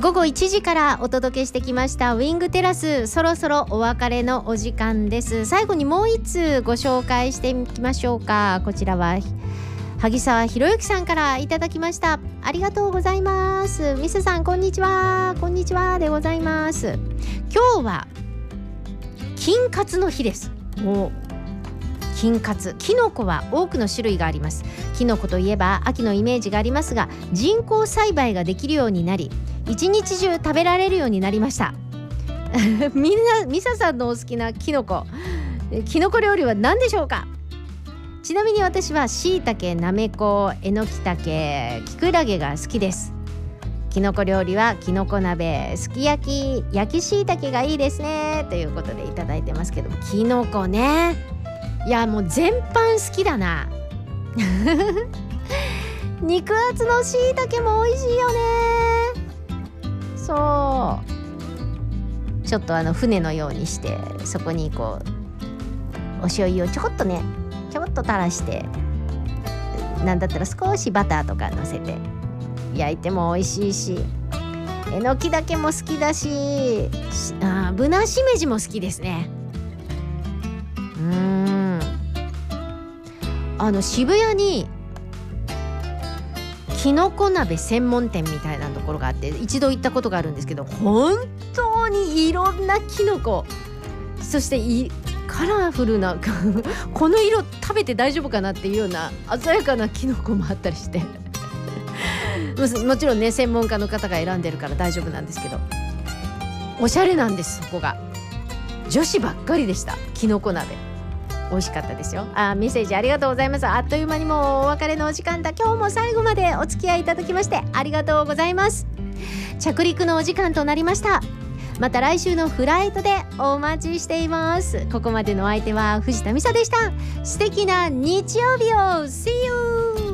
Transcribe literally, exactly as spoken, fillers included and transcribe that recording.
午後いちじからお届けしてきましたウィングテラス、そろそろお別れのお時間です。最後にもう一通ご紹介していきましょうか。こちらは萩沢博之さんからいただきました。ありがとうございます。ミスさんこんにちは。こんにちはでございます。今日は金カツの日です。お金カツ、キノコは多くの種類があります。キノコといえば秋のイメージがありますが、人工栽培ができるようになり、一日中食べられるようになりましたみんなミサさんのお好きなキノコ、キノコ料理は何でしょうか。ちなみに私は椎茸、なめこ、えのきたけ、きくらげが好きです。きのこ料理はきのこ鍋、すき焼き、焼き椎茸がいいですねということでいただいてますけども、きのこね、いやもう全般好きだな肉厚の椎茸も美味しいよね。そうちょっとあの船のようにして、そこにこうお醤油をちょこっとねちょこっと垂らして、なんだったら少しバターとか乗せて焼いても美味しいし、えのきだけも好きだし、あぶなしめじも好きですね。うーんあの渋谷にきのこ鍋専門店みたいなところがあって、一度行ったことがあるんですけど、本当にいろんなきのこ、そしていカラフルなこの色食べて大丈夫かなっていうような鮮やかなきのこもあったりしてもちろんね専門家の方が選んでるから大丈夫なんですけど、おしゃれなんです。そこが女子ばっかりでした。きのこ鍋美味しかったですよ。あ、メッセージありがとうございます。あっという間にもうお別れのお時間だ。今日も最後までお付き合いいただきましてありがとうございます。着陸のお時間となりました。また来週のフライトでお待ちしています。ここまでの相手は藤田美沙でした。素敵な日曜日を See you